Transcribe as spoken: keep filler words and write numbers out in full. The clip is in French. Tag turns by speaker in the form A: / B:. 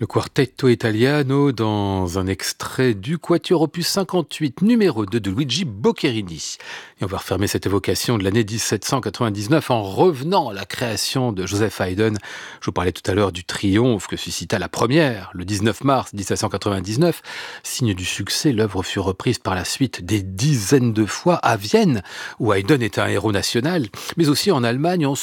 A: Le Quartetto Italiano dans un extrait du Quatuor opus cinquante-huit numéro deux de Luigi Boccherini. Et on va refermer cette évocation de l'année dix-sept cent quatre-vingt-dix-neuf en revenant à la création de Joseph Haydn. Je vous parlais tout à l'heure du triomphe que suscita la première, le dix-neuf mars mille sept cent quatre-vingt-dix-neuf. Signe du succès, l'œuvre fut reprise par la suite des dizaines de fois à Vienne, où Haydn est un héros national, mais aussi en Allemagne, en